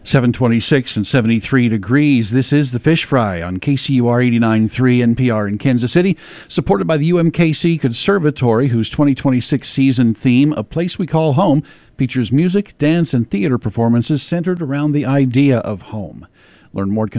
726 and 73 degrees. This is the Fish Fry on KCUR 89.3 NPR in Kansas City, supported by the UMKC Conservatory, whose 2026 season theme, A Place We Call Home, features music, dance, and theater performances centered around the idea of home. Learn more at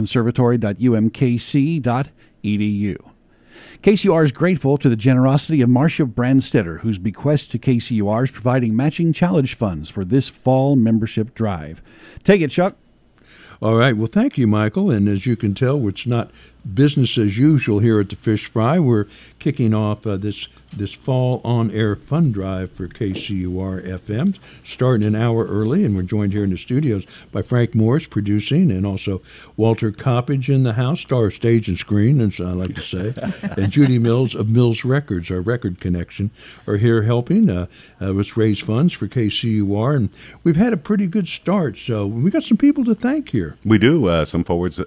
conservatory.umkc.edu. KCUR is grateful to the generosity of Marcia Brandstetter, whose bequest to KCUR is providing matching challenge funds for this fall membership drive. Take it, Chuck. All right. Well, thank you, Michael. And as you can tell, it's not business as usual here at the Fish Fry. We're kicking off this fall on-air fund drive for KCUR FM, starting an hour early, and we're joined here in the studios by Frank Morris producing, and also Walter Coppage in the house, star stage and screen, as I like to say, and Judy Mills of Mills Records, our record connection, are here helping us raise funds for KCUR, and we've had a pretty good start, so we got some people to thank here. We do. Some folks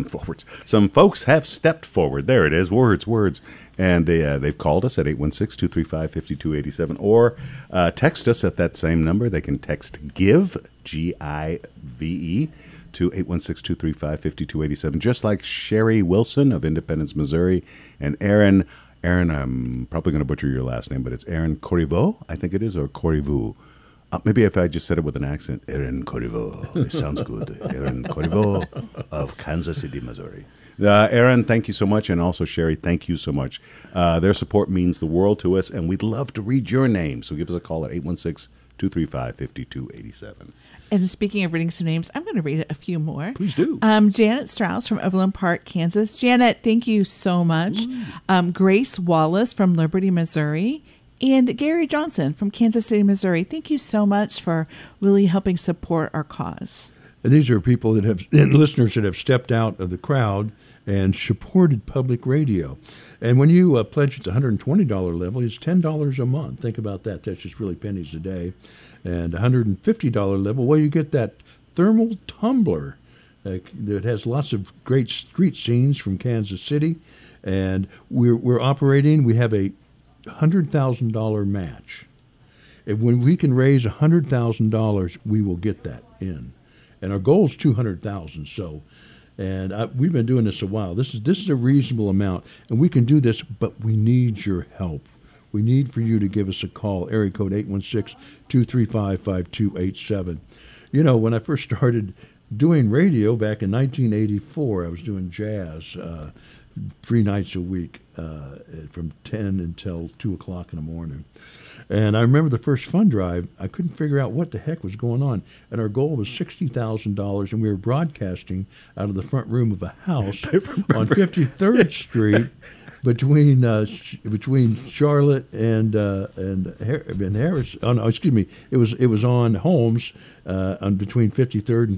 have stepped forward. There it is. Words. And they've called us at 816-235-5287 or text us at that same number. They can text GIVE, G-I-V-E, to 816-235-5287, just like Sherry Wilson of Independence, Missouri, and Aaron, I'm probably going to butcher your last name, but it's Aaron Corriveau, I think it is, or Corriveau. Maybe if I just said it with an accent, Aaron Corriveau. It sounds good. Aaron Corriveau of Kansas City, Missouri. Aaron, thank you so much, and also Sherry, thank you so much. Their support means the world to us, and we'd love to read your name. So give us a call at 816-235-5287. And speaking of reading some names, I'm going to read a few more. Please do. Janet Strauss from Overland Park, Kansas. Janet, thank you so much. Grace Wallace from Liberty, Missouri. And Gary Johnson from Kansas City, Missouri. Thank you so much for really helping support our cause. And these are people that have, and listeners that have stepped out of the crowd and supported public radio. And when you pledge at the $120 level, it's $10 a month. Think about that. That's just really pennies a day. And $150 level, well, you get that thermal tumbler that has lots of great street scenes from Kansas City. And we're operating, we have a $100,000 match. And when we can raise $100,000, we will get that in. And our goal is $200,000. So, we've been doing this a while. This is a reasonable amount, and we can do this. But we need your help. We need for you to give us a call. Area code 816-235-5287. You know, when I first started doing radio back in 1984, I was doing jazz 3 nights a week from 10 until 2 o'clock in the morning. And I remember the first fund drive, I couldn't figure out what the heck was going on. And our goal was $60,000, and we were broadcasting out of the front room of a house on 53rd Street between Charlotte and Harris. Oh, no, excuse me. It was on Holmes on between 53rd and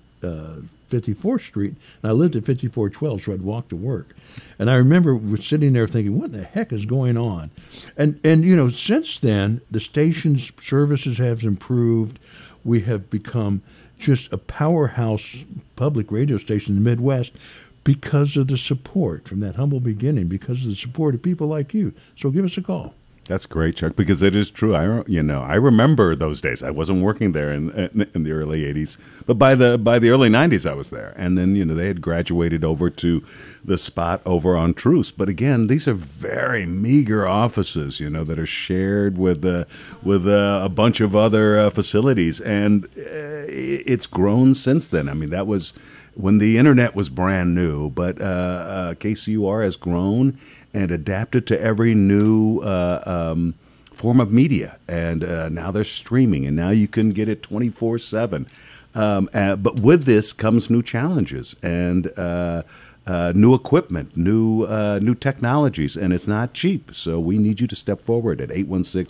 54th Street, and I lived at 5412, so I'd walk to work. And I remember sitting there thinking, what the heck is going on? And you know, since then, the station's services have improved. We have become just a powerhouse public radio station in the Midwest because of the support from that humble beginning, because of the support of people like you. So give us a call. That's great, Chuck, because it is true. I remember those days. I wasn't working there in the early 80s, but by the early 90s I was there. And then, they had graduated over to the spot over on Truce. But again, these are very meager offices, that are shared with a bunch of other facilities. And it's grown since then. I mean, that was when the internet was brand new, but KCUR has grown and adapted to every new form of media. And now they're streaming, and now you can get it 24/7. But with this comes new challenges and new equipment, new technologies, and it's not cheap. So we need you to step forward at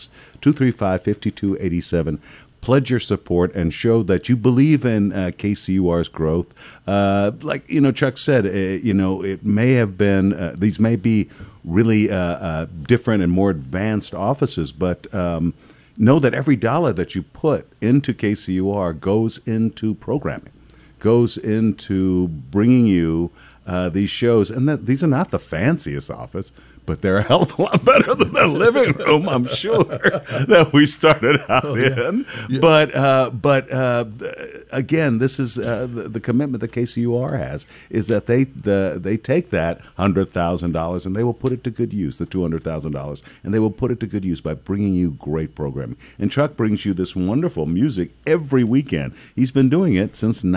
816-235-5287. Pledge your support and show that you believe in KCUR's growth. Like Chuck said, it may have been these may be really different and more advanced offices, but know that every dollar that you put into KCUR goes into programming, goes into bringing you these shows, and that these are not the fanciest office, but they're a hell of a lot better than the living room, I'm sure, that we started out in. Yeah. But again, this is the commitment that KCUR has, is that they take that $100,000 and they will put it to good use, the $200,000, and they will put it to good use by bringing you great programming. And Chuck brings you this wonderful music every weekend. He's been doing it since